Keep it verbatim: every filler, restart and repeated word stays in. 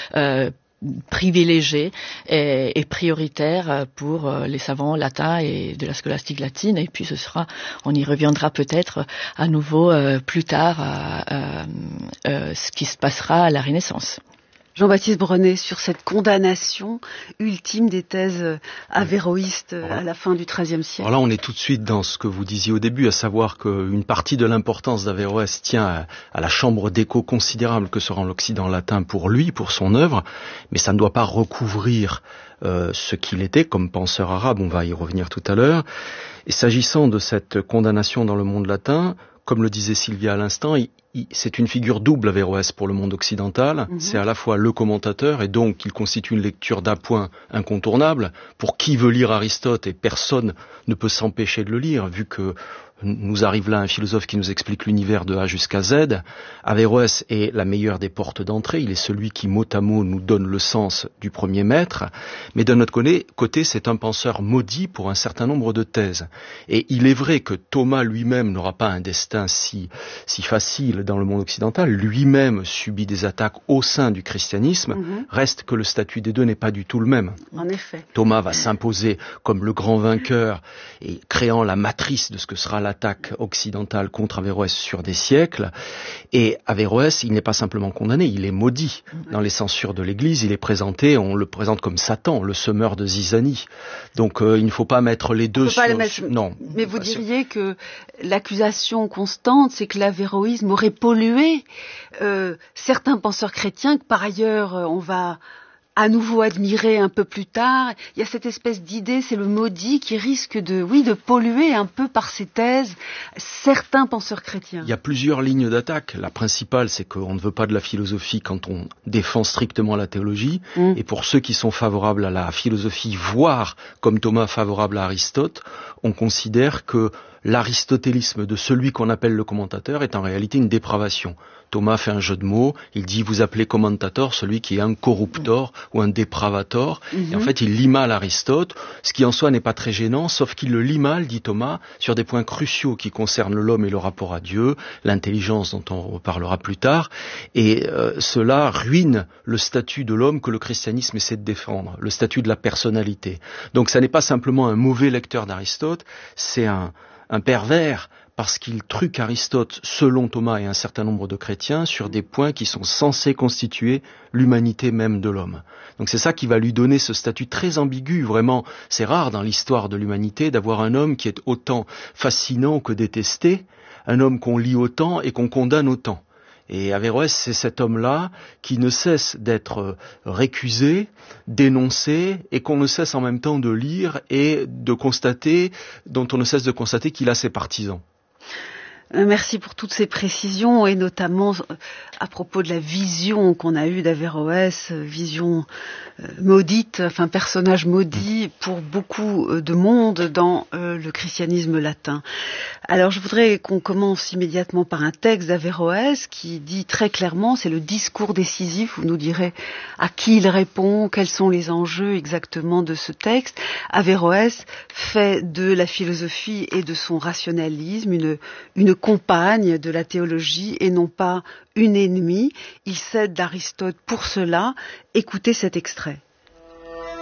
euh, privilégié et, et prioritaire pour les savants latins et de la scolastique latine, et puis ce sera, on y reviendra peut-être à nouveau euh, plus tard à, à, à ce qui se passera à la Renaissance. Jean-Baptiste Brenet, sur cette condamnation ultime des thèses avéroïstes à la fin du treizième siècle. Alors là, on est tout de suite dans ce que vous disiez au début, à savoir qu'une partie de l'importance d'Averroès tient à, à la chambre d'écho considérable que sera l'Occident latin pour lui, pour son œuvre, mais ça ne doit pas recouvrir euh, ce qu'il était comme penseur arabe, on va y revenir tout à l'heure. Et s'agissant de cette condamnation dans le monde latin, comme le disait Sylvia à l'instant, il, il, c'est une figure double Averroès pour le monde occidental. Mm-hmm. C'est à la fois le commentateur, et donc il constitue une lecture d'appoint incontournable pour qui veut lire Aristote, et personne ne peut s'empêcher de le lire, vu que nous arrive là un philosophe qui nous explique l'univers de A jusqu'à Z. Averroès est la meilleure des portes d'entrée, il est celui qui mot à mot nous donne le sens du premier maître, mais d'un autre côté, c'est un penseur maudit pour un certain nombre de thèses. Et il est vrai que Thomas lui-même n'aura pas un destin si, si facile dans le monde occidental, lui-même subit des attaques au sein du christianisme, mm-hmm. Reste que le statut des deux n'est pas du tout le même. En effet. Thomas va s'imposer comme le grand vainqueur, et créant la matrice de ce que sera la l'attaque occidentale contre Averroès sur des siècles, et Averroès, il n'est pas simplement condamné, il est maudit. Dans les censures de l'Église, il est présenté, on le présente comme Satan, le semeur de zizanie. Donc euh, il ne faut pas mettre les deux sur... Mettre... Non. Mais vous diriez sur... que l'accusation constante, c'est que l'avéroïsme aurait pollué euh, certains penseurs chrétiens, que par ailleurs euh, on va... à nouveau admiré un peu plus tard. Il y a cette espèce d'idée, c'est le maudit qui risque de, oui, de polluer un peu par ses thèses certains penseurs chrétiens. Il y a plusieurs lignes d'attaque. La principale, c'est qu'on ne veut pas de la philosophie quand on défend strictement la théologie. Mmh. Et pour ceux qui sont favorables à la philosophie, voire, comme Thomas, favorables à Aristote, on considère que l'aristotélisme de celui qu'on appelle le commentateur est en réalité une dépravation. Thomas fait un jeu de mots, il dit vous appelez commentator celui qui est un corruptor mmh. ou un dépravator, mmh. et en fait il lit mal Aristote, ce qui en soi n'est pas très gênant, sauf qu'il le lit mal, dit Thomas, sur des points cruciaux qui concernent l'homme et le rapport à Dieu, l'intelligence dont on reparlera plus tard, et euh, cela ruine le statut de l'homme que le christianisme essaie de défendre, le statut de la personnalité. Donc ça n'est pas simplement un mauvais lecteur d'Aristote, c'est un, un pervers, parce qu'il truque Aristote, selon Thomas et un certain nombre de chrétiens, sur des points qui sont censés constituer l'humanité même de l'homme. Donc c'est ça qui va lui donner ce statut très ambigu, vraiment. C'est rare dans l'histoire de l'humanité d'avoir un homme qui est autant fascinant que détesté, un homme qu'on lit autant et qu'on condamne autant. Et Averroès, c'est cet homme-là qui ne cesse d'être récusé, dénoncé, et qu'on ne cesse en même temps de lire et de constater, dont on ne cesse de constater qu'il a ses partisans. Merci pour toutes ces précisions, et notamment à propos de la vision qu'on a eue d'Averroès, vision maudite, enfin personnage maudit pour beaucoup de monde dans euh, le christianisme latin. Alors je voudrais qu'on commence immédiatement par un texte d'Averroès qui dit très clairement, c'est le discours décisif, vous nous direz à qui il répond, quels sont les enjeux exactement de ce texte. Averroès fait de la philosophie et de son rationalisme une, une compagne de la théologie et non pas une ennemie. Il cède d'Aristote pour cela. Écoutez cet extrait.